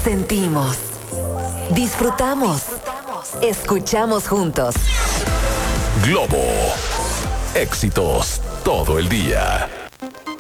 sentimos, disfrutamos, escuchamos juntos. Globo. Éxitos todo el día.